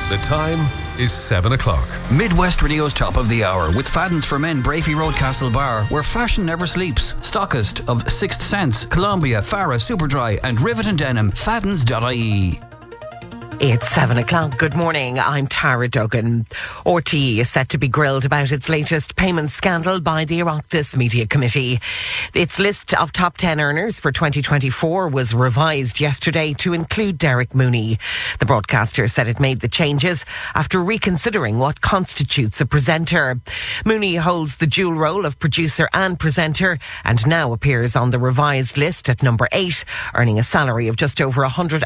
The time is 7 o'clock. Midwest Radio's top of the hour with Fadden's for Men, Brafey Road, Castlebar, where fashion never sleeps. Stockist of Sixth Sense, Columbia, Farah, Superdry and Rivet and Denim. Faddens.ie. It's 7 o'clock. Good morning. I'm Tara Duggan. RTE is set to be grilled about its latest payment scandal by the Oireachtas Media Committee. Its list of top 10 earners for 2024 was revised yesterday to include Derek Mooney. The broadcaster said it made the changes after reconsidering what constitutes a presenter. Mooney holds the dual role of producer and presenter and now appears on the revised list at number 8, earning a salary of just over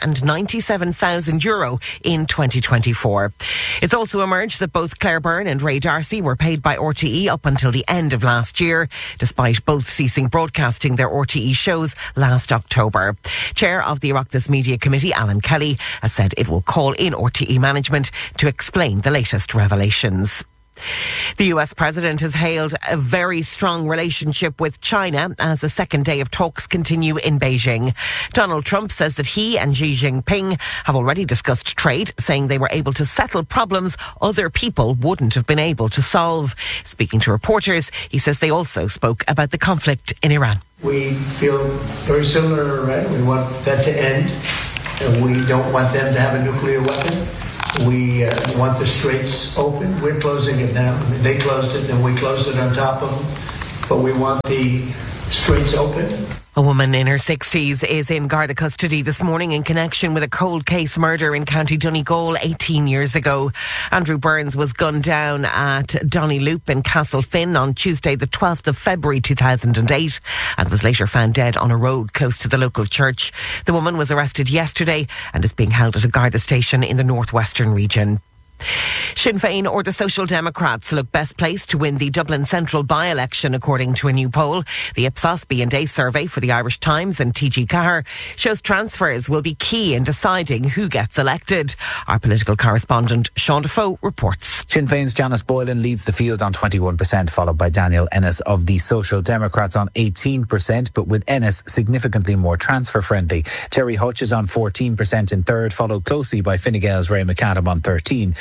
€197,000 in 2024. It's also emerged that both Claire Byrne and Ray Darcy were paid by RTE up until the end of last year, despite both ceasing broadcasting their RTE shows last October. Chair of the Oireachtas Media Committee, Alan Kelly, has said it will call in RTE management to explain the latest revelations. The US president has hailed a very strong relationship with China as the second day of talks continue in Beijing. Donald Trump says that he and Xi Jinping have already discussed trade, saying they were able to settle problems other people wouldn't have been able to solve. Speaking to reporters, he says they also spoke about the conflict in Iran. We feel very similar to Iran. We want that to end. We don't want them to have a nuclear weapon. We want the straits open. We're closing it now. I mean, they closed it, then we closed it on top of them. But we want the straits open. A woman in her 60s is in Garda custody this morning in connection with a cold case murder in County Donegal 18 years ago. Andrew Burns was gunned down at Donnyloop in Castlefin on Tuesday the 12th of February 2008 and was later found dead on a road close to the local church. The woman was arrested yesterday and is being held at a Garda station in the northwestern region. Sinn Féin or the Social Democrats look best placed to win the Dublin Central by-election according to a new poll. The Ipsos B&A survey for the Irish Times and TG Cahir shows transfers will be key in deciding who gets elected. Our political correspondent Sean Defoe reports. Sinn Féin's Janice Boylan leads the field on 21%, followed by Daniel Ennis of the Social Democrats on 18%, but with Ennis significantly more transfer-friendly. Terry Hutch is on 14% in third, followed closely by Fine Gael's Ray McAdam on 13%.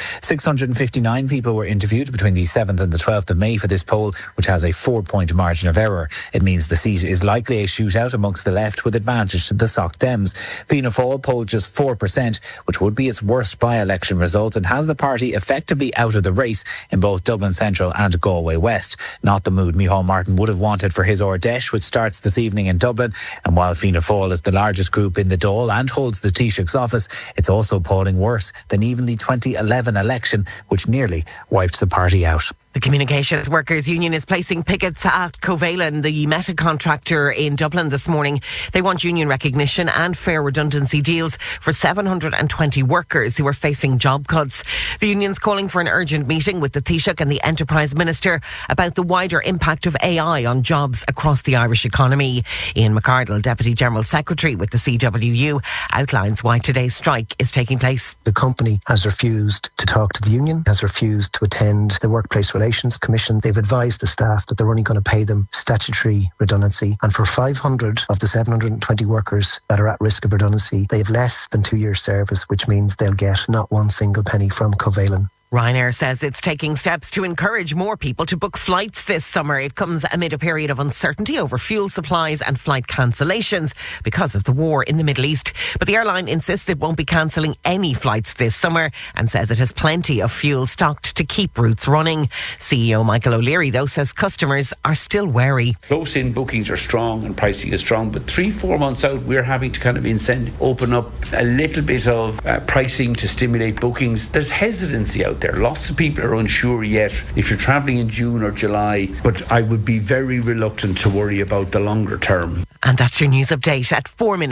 659 people were interviewed between the 7th and the 12th of May for this poll, which has a 4-point margin of error. It means the seat is likely a shootout amongst the left with advantage to the Soc Dems. Fianna Fáil polled just 4%, which would be its worst by-election result and has the party effectively out of the race in both Dublin Central and Galway West. Not the mood Micheál Martin would have wanted for his Ordesh, which starts this evening in Dublin. And while Fianna Fáil is the largest group in the Dáil and holds the Taoiseach's office, it's also polling worse than even the 2011 election, which nearly wiped the party out. The Communications Workers Union is placing pickets at Covalent, the Meta contractor in Dublin this morning. They want union recognition and fair redundancy deals for 720 workers who are facing job cuts. The union's calling for an urgent meeting with the Taoiseach and the Enterprise Minister about the wider impact of AI on jobs across the Irish economy. Ian McArdle, Deputy General Secretary with the CWU, outlines why today's strike is taking place. The company has refused to talk to the union, has refused to attend the Workplace Relations Commission. They've advised the staff that they're only going to pay them statutory redundancy. And for 500 of the 720 workers that are at risk of redundancy, they have less than 2 years service, which means they'll get not one single penny from Covalent. Ryanair says it's taking steps to encourage more people to book flights this summer. It comes amid a period of uncertainty over fuel supplies and flight cancellations because of the war in the Middle East. But the airline insists it won't be cancelling any flights this summer and says it has plenty of fuel stocked to keep routes running. CEO Michael O'Leary, though, says customers are still wary. Close-in bookings are strong and pricing is strong, but 3-4 months out we're having to kind of open up a little bit of pricing to stimulate bookings. There's hesitancy out there. Lots of people are unsure yet if you're travelling in June or July, but I would be very reluctant to worry about the longer term. And that's your news update at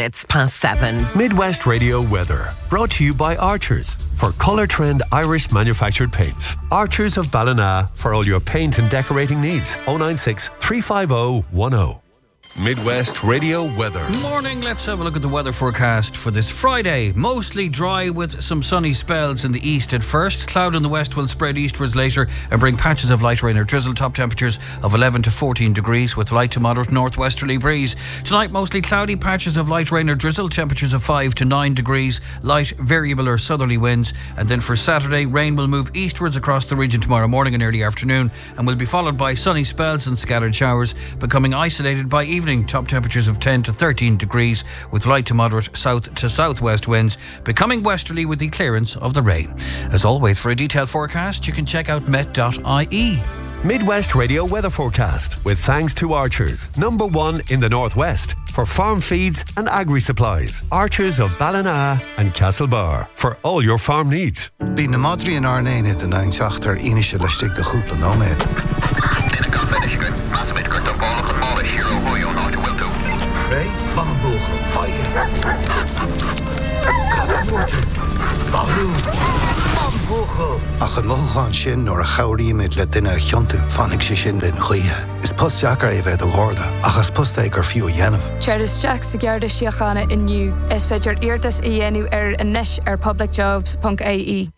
7:04. Midwest Radio weather, brought to you by Archers for Colour Trend Irish manufactured paints. Archers of Ballina for all your paint and decorating needs. 096 350 10. Midwest Radio weather. Morning, let's have a look at the weather forecast for this Friday. Mostly dry with some sunny spells in the east at first. Cloud in the west will spread eastwards later and bring patches of light rain or drizzle. Top temperatures of 11 to 14 degrees with light to moderate northwesterly breeze. Tonight, mostly cloudy, patches of light rain or drizzle. Temperatures of 5 to 9 degrees. Light variable or southerly winds. And then for Saturday, rain will move eastwards across the region tomorrow morning and early afternoon and will be followed by sunny spells and scattered showers, becoming isolated by evening. Top temperatures of 10 to 13 degrees with light to moderate south to southwest winds, becoming westerly with the clearance of the rain. As always, for a detailed forecast, you can check out met.ie. Midwest Radio weather forecast with thanks to Archers, #1 in the Northwest for farm feeds and agri-supplies. Archers of Ballina and Castlebar for all your farm needs. Bí na Madri an Arnain in the 9-8 inishe leistig de Chúpla nóméid. Ray, Bamboegel, Feige. Kadavoorten, Bahoo, Bamboegel. Ach an mochán sin nor a chawrí mid le duine chiontu fannig sé sin den chuithe. Is postjacar é bheith a gháda, ach as postaig ar fiú dhéanamh. Charles Jack sa gearda siachana inniu, is feidir iartas I dhéanú ar inis ar publicjobs.ie.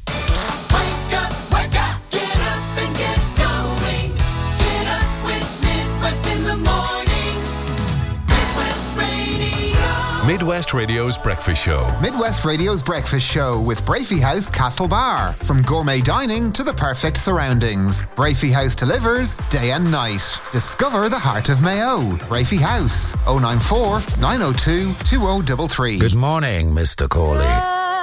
Midwest Radio's Breakfast Show. Midwest Radio's Breakfast Show with Brafey House Castlebar. From gourmet dining to the perfect surroundings, Brafey House delivers day and night. Discover the heart of Mayo. Brafey House, 094 902 2033. Good morning, Mr. Corley.